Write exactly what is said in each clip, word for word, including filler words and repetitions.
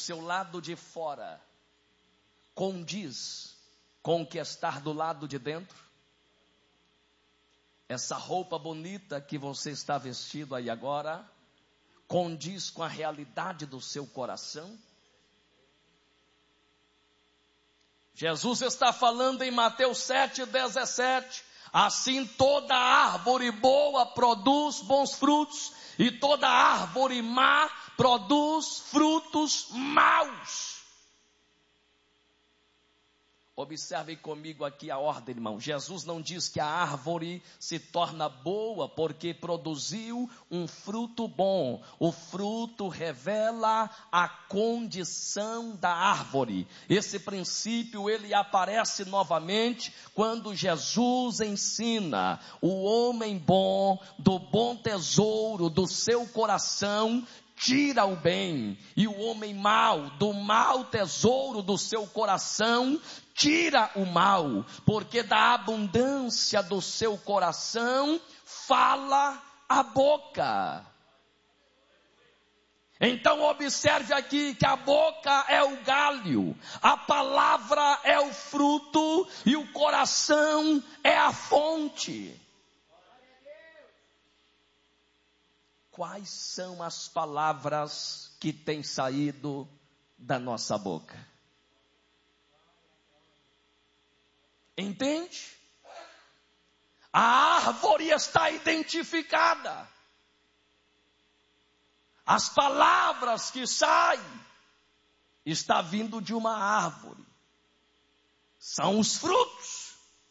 seu lado de fora condiz com o que está do lado de dentro? Essa roupa bonita que você está vestido aí agora condiz com a realidade do seu coração? Jesus está falando em Mateus sete, dezessete. Assim toda árvore boa produz bons frutos, e toda árvore má produz frutos maus. Observem comigo aqui a ordem, irmão. Jesus não diz que a árvore se torna boa porque produziu um fruto bom. O fruto revela a condição da árvore. Esse princípio, ele aparece novamente quando Jesus ensina: o homem bom, do bom tesouro do seu coração, tira o bem, e o homem mau, do mau tesouro do seu coração, tira o mal, porque da abundância do seu coração fala a boca. Então observe aqui que a boca é o galho, a palavra é o fruto e o coração é a fonte. Quais são as palavras que têm saído da nossa boca? Entende? A árvore está identificada. As palavras que saem está vindo de uma árvore. São os frutos.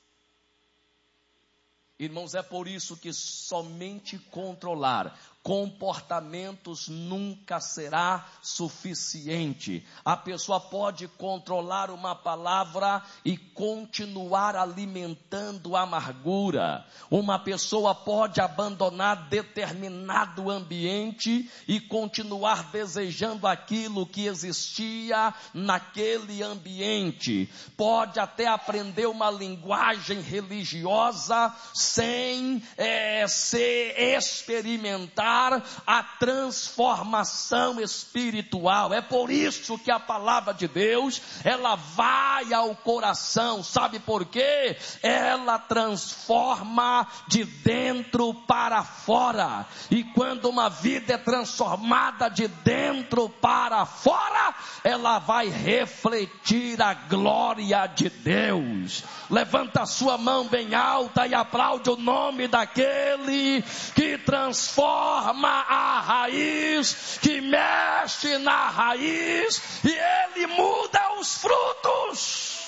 Irmãos, é por isso que somente controlar comportamentos nunca será suficiente. A pessoa pode controlar uma palavra e continuar alimentando amargura. Uma pessoa pode abandonar determinado ambiente e continuar desejando aquilo que existia naquele ambiente. Pode até aprender uma linguagem religiosa sem é, se experimentar a transformação espiritual. É por isso que a palavra de Deus, ela vai ao coração. Sabe por quê? Ela transforma de dentro para fora. E quando uma vida é transformada de dentro para fora, ela vai refletir a glória de Deus. Levanta a sua mão bem alta e aplaude o nome daquele que transforma a raiz, que mexe na raiz e ele muda os frutos.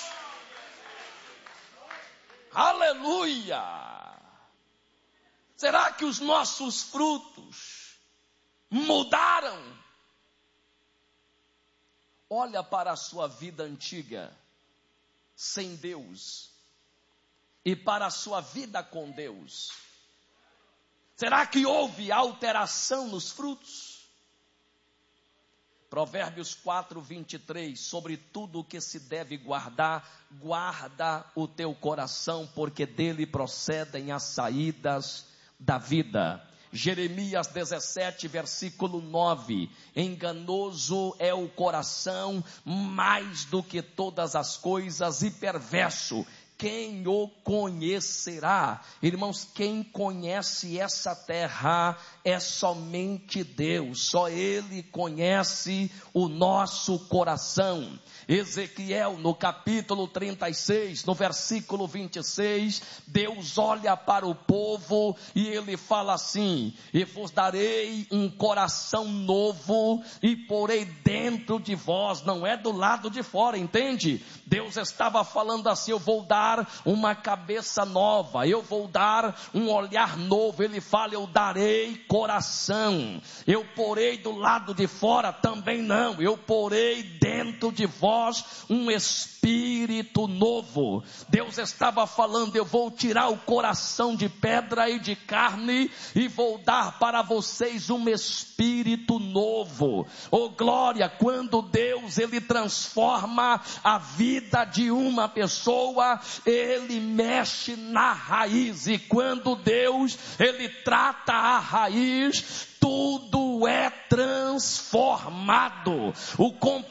Aleluia! Será que os nossos frutos mudaram? Olha para a sua vida antiga sem Deus e para a sua vida com Deus. Será que houve alteração nos frutos? Provérbios quatro, vinte e três, sobre tudo o que se deve guardar, guarda o teu coração, porque dele procedem as saídas da vida. Jeremias dezessete, versículo nove, enganoso é o coração mais do que todas as coisas e perverso. Quem o conhecerá? Irmãos, quem conhece essa terra é somente Deus. Só Ele conhece o nosso coração. Ezequiel, no capítulo trinta e seis, no versículo vinte e seis, Deus olha para o povo e Ele fala assim: e vos darei um coração novo e porei dentro de vós. Não é do lado de fora, entende? Deus estava falando assim: eu vou dar uma cabeça nova, eu vou dar um olhar novo. Ele fala: eu darei coração. Eu porei do lado de fora? Também não. Eu porei dentro de vós um espírito novo. Deus estava falando: eu vou tirar o coração de pedra e de carne e vou dar para vocês um espírito novo. Oh glória! Quando Deus, Ele transforma a vida de uma pessoa, Ele mexe na raiz. E quando Deus, Ele trata a raiz, tudo é transformado. O